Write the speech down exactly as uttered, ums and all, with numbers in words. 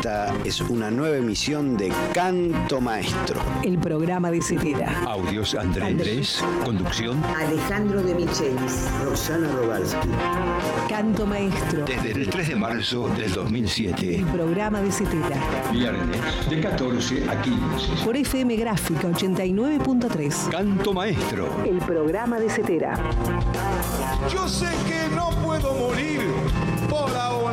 Esta es una nueva emisión de Canto Maestro. El programa de Cepeda. Audios Andrés Andrés. Conducción Alejandro de Michelis. Roxana Rogalski. Canto Maestro. Desde el tres de marzo del dos mil siete. El programa de Cepeda. Viernes de catorce a quince. Por F M Gráfica ochenta y nueve punto tres. Canto Maestro. El programa de Cepeda. Yo sé que no puedo morir por ahora.